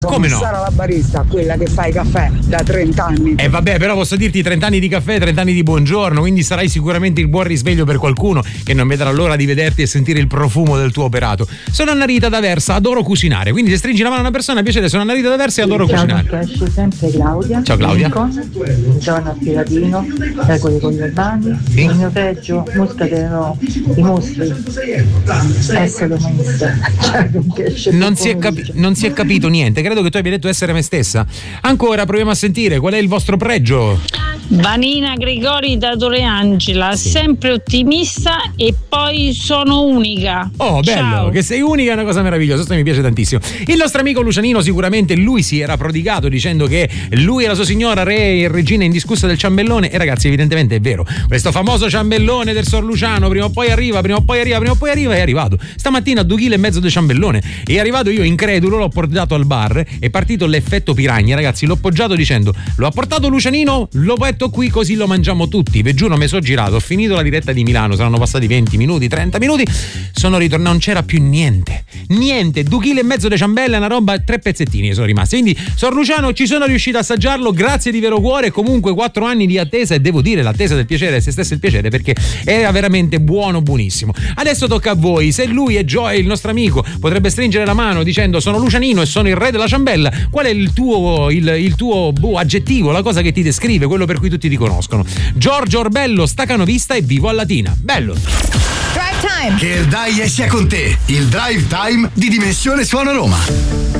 Come no? Sara la barista, quella che fa i caffè da 30 anni. Vabbè, però posso dirti 30 anni di caffè, 30 anni di buongiorno, quindi sarai sicuramente il buon risveglio per qualcuno che non vedrà l'ora di vederti e sentire il profumo del tuo operato. Sono Anna Rita D'Aversa, adoro cucinare, quindi se stringi la mano a una persona, piacere, sono Anna Rita D'Aversa e adoro cucinare. Ciao, esce sempre Claudia. Ciao Claudia. Giovanna Piratino, Regoli con gli urbani. Sì. Il mio peggio, muscatero, i mostri. Essere umanista. Non si è capito niente, credo che tu abbia detto essere me stessa. Ancora proviamo a sentire qual è il vostro pregio. Vanina Gregori da Torre Angela, sì. Sempre ottimista e poi sono unica. Oh, bello, ciao. Che sei unica è una cosa meravigliosa, questo mi piace tantissimo. Il nostro amico Lucianino sicuramente lui si era prodigato dicendo che lui e la sua signora re e regina indiscussa del ciambellone, e ragazzi evidentemente è vero, questo famoso ciambellone del Sor Luciano prima o poi arriva, è arrivato. Stamattina 2,5 kg di ciambellone, è arrivato, io incredulo l'ho portato al bar, è partito l'effetto piragna, ragazzi, l'ho poggiato dicendo lo ha portato Lucianino, lo metto qui così lo mangiamo tutti. Vi giuro, mi sono girato, ho finito la diretta di Milano, saranno passati 20 minuti, 30 minuti, sono ritornato, non c'era più niente, 2,5 kg di ciambella, una roba, 3 pezzettini sono rimasti. Quindi Sor Luciano ci sono riuscito a assaggiarlo, grazie di vero cuore. Comunque 4 anni di attesa, e devo dire l'attesa del piacere è se stesso il piacere, perché era veramente buono, buonissimo. Adesso tocca a voi, se lui è Joy, il nostro amico, potrebbe stringere la mano dicendo sono Lucianino e sono il re della ciambella, qual è il tuo aggettivo, la cosa che ti descrive, quello per cui tutti ti conoscono. Giorgio Orbello, Stacanovista e vivo a Latina. Bello. Drive Time. Che il dai sia con te, il Drive Time di Dimensione Suono Roma.